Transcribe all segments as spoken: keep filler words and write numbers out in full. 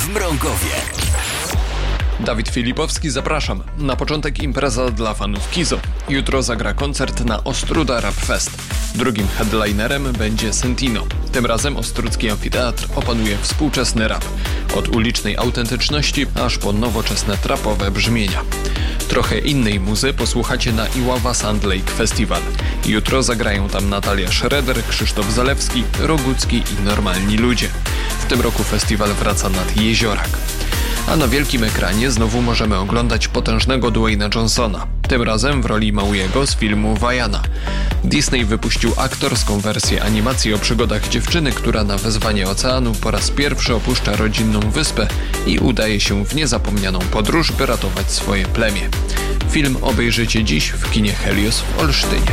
w Mrągowie. Dawid Filipowski, zapraszam. Na początek impreza dla fanów Kizo. Jutro zagra koncert na Ostróda Rap Fest. Drugim headlinerem będzie Sentino. Tym razem Ostródzki Amfiteatr opanuje współczesny rap. Od ulicznej autentyczności aż po nowoczesne trapowe brzmienia. Trochę innej muzy posłuchacie na Iława Sand Lake Festival. Jutro zagrają tam Natalia Schroeder, Krzysztof Zalewski, Rogucki i Normalni Ludzie. W tym roku festiwal wraca nad Jeziorak. A na wielkim ekranie znowu możemy oglądać potężnego Dwayna Johnsona. Tym razem w roli Mauiego z filmu Vaiana. Disney wypuścił aktorską wersję animacji o przygodach dziewczyny, która na wezwanie oceanu po raz pierwszy opuszcza rodzinną wyspę i udaje się w niezapomnianą podróż, by ratować swoje plemię. Film obejrzycie dziś w kinie Helios w Olsztynie.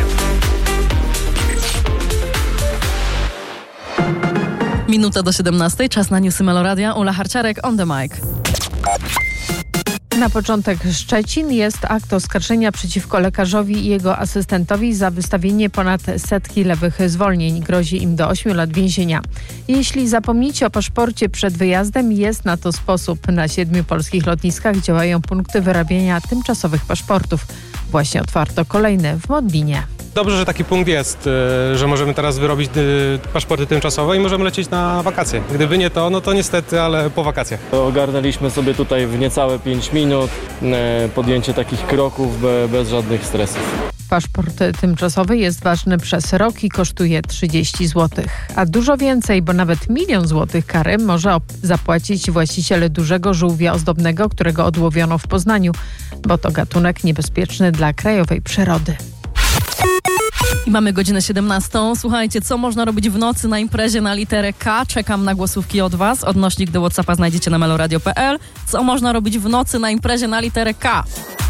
Minuta do siedemnastej, czas na newsy Meloradia. Ula Harciarek on the mic. Na początek Szczecin. Jest akt oskarżenia przeciwko lekarzowi i jego asystentowi za wystawienie ponad setki lewych zwolnień. Grozi im do ośmiu lat więzienia. Jeśli zapomnicie o paszporcie przed wyjazdem, jest na to sposób. Na siedmiu polskich lotniskach działają punkty wyrabiania tymczasowych paszportów. Właśnie otwarto kolejny w Modlinie. Dobrze, że taki punkt jest, że możemy teraz wyrobić paszporty tymczasowe i możemy lecieć na wakacje. Gdyby nie to, no to niestety, ale po wakacjach. Ogarnęliśmy sobie tutaj w niecałe pięć minut podjęcie takich kroków bez żadnych stresów. Paszport tymczasowy jest ważny przez rok i kosztuje trzydzieści złotych. A dużo więcej, bo nawet milion złotych kary może zapłacić właściciel dużego żółwia ozdobnego, którego odłowiono w Poznaniu, bo to gatunek niebezpieczny dla krajowej przyrody. I mamy godzinę siedemnastą. Słuchajcie, co można robić w nocy na imprezie na literę K? Czekam na głosówki od Was. Odnośnik do WhatsAppa znajdziecie na meloradio kropka p l. Co można robić w nocy na imprezie na literę K?